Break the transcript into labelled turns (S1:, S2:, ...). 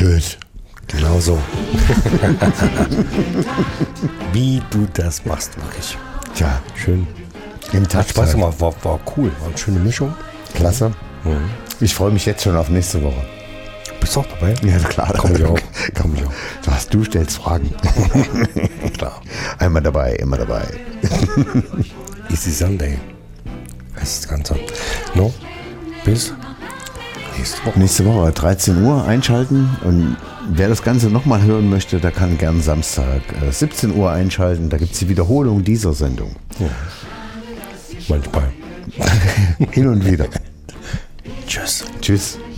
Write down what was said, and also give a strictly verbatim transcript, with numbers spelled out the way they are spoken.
S1: Tschüss.
S2: Genau so. Wie du das machst, mach ich.
S1: Tja,
S2: Schön.
S1: im
S2: Hat
S1: Tag.
S2: Spaß gemacht, war, war cool. War eine schöne Mischung.
S1: Klasse.
S2: Mhm.
S1: Ich freue mich jetzt schon auf nächste Woche.
S2: Bist du auch dabei?
S1: Ja, klar.
S2: Komm ich auch.
S1: Komm ich auch. Was, du stellst Fragen.
S2: Klar.
S1: Einmal dabei, immer dabei.
S2: Easy Sunday. heißt das Ganze. No? Bis nächste Woche.
S1: Nächste Woche, dreizehn Uhr einschalten. Und wer das Ganze nochmal hören möchte, der kann gern Samstag äh, siebzehn Uhr einschalten. Da gibt es die Wiederholung dieser Sendung.
S2: Ja. Manchmal.
S1: Hin und wieder.
S2: Tschüss.
S1: Tschüss.